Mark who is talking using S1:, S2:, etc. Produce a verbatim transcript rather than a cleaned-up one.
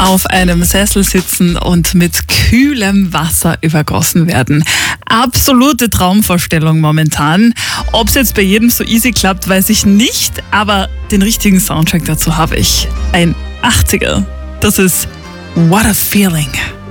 S1: Auf einem Sessel sitzen und mit kühlem Wasser übergossen werden. Absolute Traumvorstellung momentan. Ob es jetzt bei jedem so easy klappt, weiß ich nicht, aber den richtigen Soundtrack dazu habe ich. Ein achtziger. Das ist What a Feeling.